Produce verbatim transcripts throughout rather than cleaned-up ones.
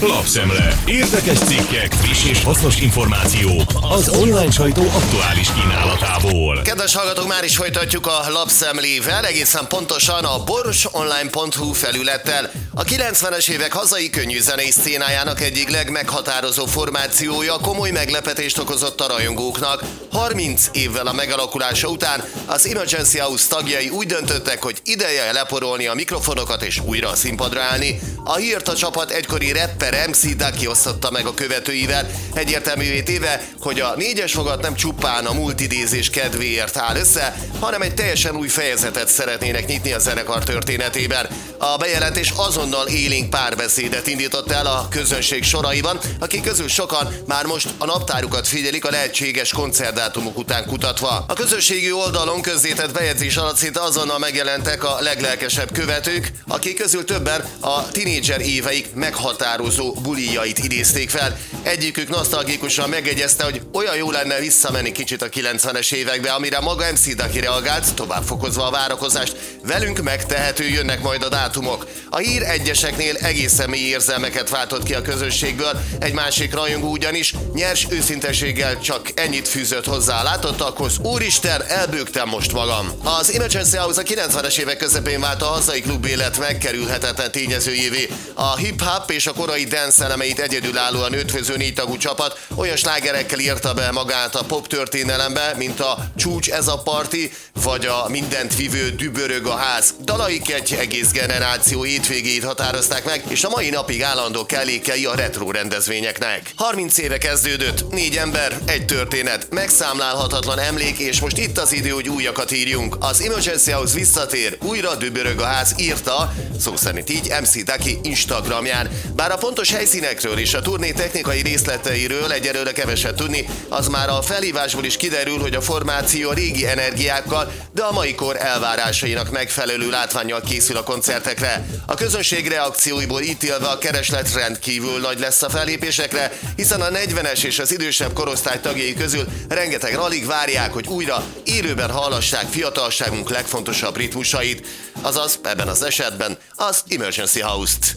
Lapszemle. Érdekes cikkek, friss és hasznos információk az online sajtó aktuális kínálatából. Kedves hallgatók, már is folytatjuk a lapszemlével, egészen pontosan a borsonline pont hu felülettel. A kilencvenes évek hazai könnyűzenei szcénájának egyik legmeghatározó formációja komoly meglepetést okozott a rajongóknak. harminc évvel a megalakulása után az Emergency House tagjai úgy döntöttek, hogy ideje leporolni a mikrofonokat és újra a színpadra állni. A hírt a csapat egykori rapper em cé Ducky osztotta meg a követőivel, egyértelművé téve, hogy a négyes fogat nem csupán a multidézés kedvéért áll össze, hanem egy teljesen új fejezetet szeretnének nyitni a zenekar történetében. A bejelentés azonnal élénk párbeszédet indított el a közönség soraiban, akik közül sokan már most a naptárukat figyelik a lehetséges koncertdátumok után kutatva. A közösségi oldalon közzétett bejegyzés alatt szinte azonnal megjelentek a leglelkesebb követők, akik közül többen a tinédzser éveik meghatározó bulijait idézték fel. Egyikük nosztalgikusan megjegyezte, hogy olyan jó lenne visszamenni kicsit a kilencvenes évekbe, amire maga em cé Ducky reagált, tovább fokozva a várakozást. Velünk megtehető, jönnek majd a dátumok. A hír egyeseknél egészen mély érzelmeket váltott ki a közösségből, egy másik rajongó ugyanis nyers őszinteséggel csak ennyit fűzött hozzá a látottakhoz: úristen, elbőgtem most magam. Az Emergency House a kilencvenes évek közepén vált a hazai klubélet megkerülhetetlen tényezőjévé. A hip-hop és a korai dance elemeit egyedülállóan ötvöző négytagú csapat olyan slágerekkel írta be magát a pop történelembe, mint a Csúcs ez a parti, vagy a Mindent vivő Dübörög a ház. Dalaik egy egész generáció hétvégéit határozták meg, és a mai napig állandó kellékei a retro rendezvényeknek. harminc éve kezdődött, négy ember, egy történet, megszámlálhatatlan emlék, és most itt az idő, hogy újakat írjunk. Az Emergency House visszatér, újra Dübörög a ház, írta, szó szerint így, em cé Ducky Instagramján. Bár a pontos helyszínekről és a turné technikai részleteiről egyelőre keveset tudni, az már a felhívásból is kiderül, hogy a formáció a régi energiákkal, de a mai kor elvárásainak megfelelő látvánnyal készül a koncertekre. A közönség reakcióiból ítélve a kereslet rendkívül nagy lesz a fellépésekre, hiszen a negyvenes és az idősebb korosztály tagjai közül rengeteg alig várják, hogy újra élőben hallassák fiatalságunk legfontosabb ritmusait, azaz ebben az esetben az Emergency House-t.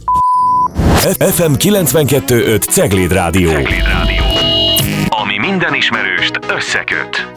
ef em kilencvenkettő öt Cegléd Rádió. Cegléd Rádió. Ami minden ismerőst összeköt.